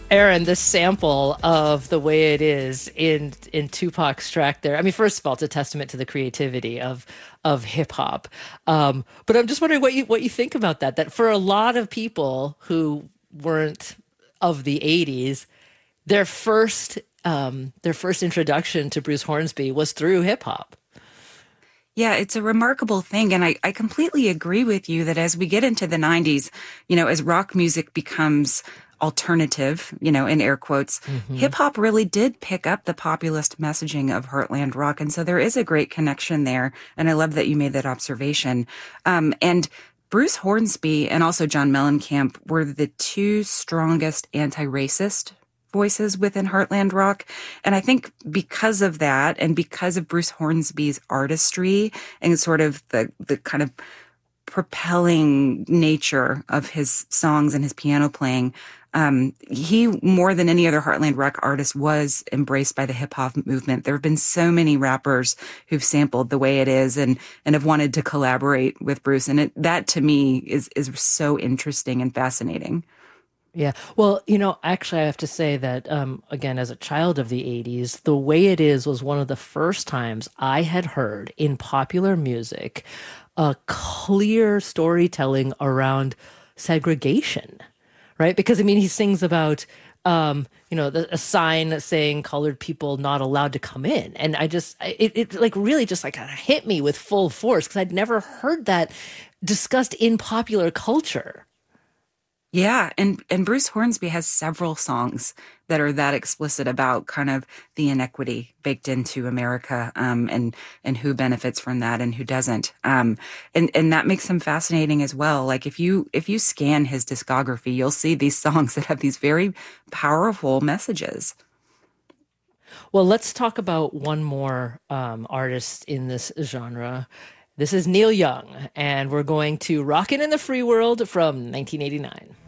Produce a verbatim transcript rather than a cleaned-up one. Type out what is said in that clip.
Aaron, the sample of the way it is in in Tupac's track there. I mean, first of all, it's a testament to the creativity of of hip hop. Um, but I'm just wondering what you what you think about that. That for a lot of people who weren't of the eighties, their first um, their first introduction to Bruce Hornsby was through hip hop. Yeah, it's a remarkable thing. And I, I completely agree with you that as we get into the nineties, you know, as rock music becomes alternative, you know, in air quotes, Hmm. hip hop really did pick up the populist messaging of Heartland rock. And so there is a great connection there. And I love that you made that observation. Um, and Bruce Hornsby and also John Mellencamp were the two strongest anti-racist voices within Heartland rock. And I think because of that and because of Bruce Hornsby's artistry and sort of the, the kind of propelling nature of his songs and his piano playing, um, he, more than any other Heartland rock artist, was embraced by the hip hop movement. There have been so many rappers who've sampled The Way It Is and, and have wanted to collaborate with Bruce. And it, that to me is, is so interesting and fascinating. Yeah. Well, you know, actually, I have to say that, um, again, as a child of the eighties, The Way It Is was one of the first times I had heard in popular music a clear storytelling around segregation, right? Because, I mean, he sings about, um, you know, the, a sign saying colored people not allowed to come in. And I just, it, it like really just like kind of hit me with full force because I'd never heard that discussed in popular culture. Yeah, and and Bruce Hornsby has several songs that are that explicit about kind of the inequity baked into America, um, and and who benefits from that and who doesn't. Um, and and that makes him fascinating as well. Like if you if you scan his discography, you'll see these songs that have these very powerful messages. Well, let's talk about one more um, artist in this genre. This is Neil Young, and we're going to Rockin' in the Free World from nineteen eighty-nine.